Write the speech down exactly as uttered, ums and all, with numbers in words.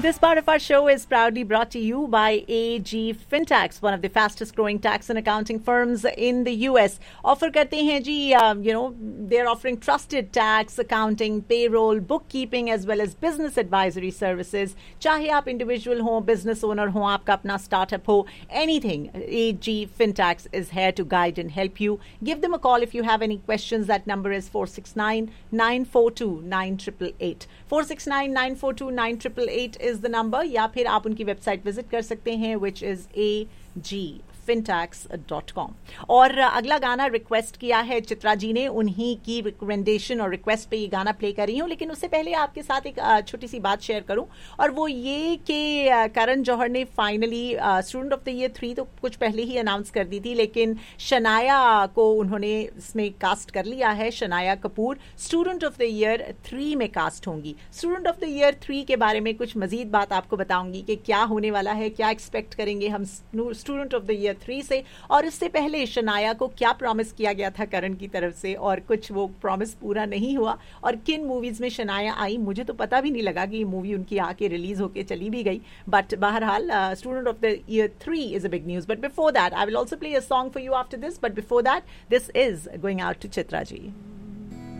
This part of our show is proudly brought to you by A G Fintax, one of the fastest growing tax and accounting firms in the U S. Offer करते हैं जी, uh, you know, they're offering trusted tax, accounting, payroll, bookkeeping as well as business advisory services. चाहे आप individual हो, business owner हो, आपका अपना startup हो, anything, A G Fintax is here to guide and help you. Give them a call if you have any questions. That number is four six nine, nine four two, nine eight eight eight. four six nine, nine four two, nine eight eight eight is the number, या फिर आप उनकी website visit कर सकते हैं which is a g fintax dot com. और अगला गाना रिक्वेस्ट किया है चित्रा जी ने, उन्हीं की रिकमेंडेशन और रिक्वेस्ट पे ये गाना प्ले कर रही हूँ. लेकिन उससे पहले आपके साथ एक छोटी सी बात शेयर करूँ, और वो ये कि करण जौहर ने finally student of the year three तो कुछ पहले ही अनाउंस कर दी थी, लेकिन शनाया को उन्होंने इसमें कास्ट कर लिया है. Shanaya Kapoor student of the year three में कास्ट होंगी. Student of the year three के बारे में कुछ मजीद बात आपको बताऊंगी कि क्या होने वाला है, क्या एक्सपेक्ट करेंगे हम student of the year three से, और इससे पहले शनाया को क्या प्रॉमिस किया गया था करण की तरफ से और कुछ वो प्रॉमिस पूरा नहीं हुआ, और किन मूवीज में शनाया आई. मुझे तो पता भी नहीं लगा कि ये मूवी उनकी आके रिलीज होके चली भी गई. बट बहरहाल student of the year three is a big news. But before that I will also play a song for you after this. But before that this is going out to Chitra ji.